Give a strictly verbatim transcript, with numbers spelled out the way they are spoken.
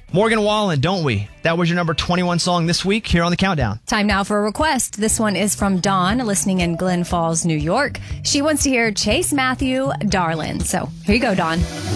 Morgan Wallen, Don't We? That was your number twenty-one song this week here on the Countdown. Time now for a request. This one is from Dawn, listening in Glen Falls, New York. She wants to hear Chase Matthew, Darlin'. So here you go, Dawn.